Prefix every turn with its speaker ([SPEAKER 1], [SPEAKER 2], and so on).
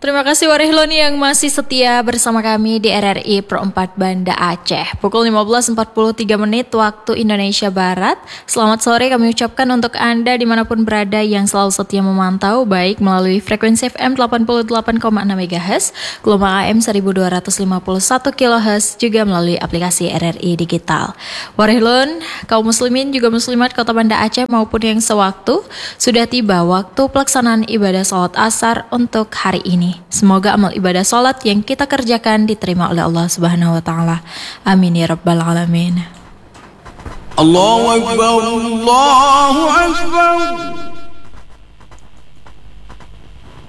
[SPEAKER 1] Terima kasih Warehlon yang masih setia bersama kami di RRI Pro 4 Banda Aceh. Pukul 15.43 waktu Indonesia Barat. Selamat sore kami ucapkan untuk Anda dimanapun berada yang selalu setia memantau, baik melalui frekuensi FM 88,6 MHz, gelombang AM 1251 kHz, juga melalui aplikasi RRI Digital. Warehlon, kaum muslimin juga muslimat Kota Banda Aceh maupun yang sewaktu, sudah tiba waktu pelaksanaan ibadah salat asar untuk hari ini. Semoga amal ibadah salat yang kita kerjakan diterima oleh Allah Subhanahu wa taala. Amin ya rabbal alamin.
[SPEAKER 2] Allahu akbar, Allahu akbar.